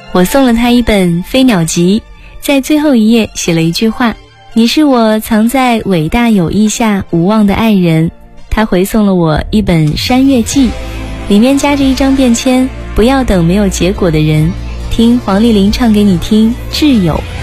我送了他一本《飞鸟集》，在最后一页写了一句话：你是我藏在伟大友谊下无望的爱人。他回送了我一本《山月记》，里面夹着一张便签：不要等没有结果的人，听黄丽玲唱给你听，挚友。